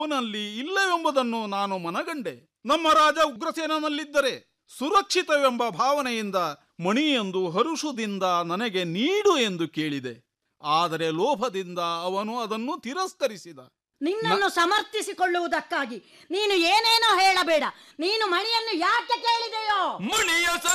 ಅವನಲ್ಲಿ ಇಲ್ಲವೆಂಬುದನ್ನು ನಾನು ಮನಗಂಡೆ. ನಮ್ಮ ರಾಜ ಉಗ್ರಸೇನನಲ್ಲಿದ್ದರೆ ಸುರಕ್ಷಿತವೆಂಬ ಭಾವನೆಯಿಂದ ಮಣಿಯೊಂದು ಹರುಷದಿಂದ ನನಗೆ ನೀಡು ಎಂದು ಕೇಳಿದೆ. ಆದರೆ ಲೋಭದಿಂದ ಅವನು ಅದನ್ನು ತಿರಸ್ಕರಿಸಿದ. ನಿನ್ನನ್ನು ಸಮರ್ಥಿಸಿಕೊಳ್ಳುವುದಕ್ಕಾಗಿ ನೀನು ಏನೇನೋ ಹೇಳಬೇಡ. ನೀನು ಮಣಿಯನ್ನು ಯಾಕೆ ಕೇಳಿದೆಯೋ? ಮಣಿಯ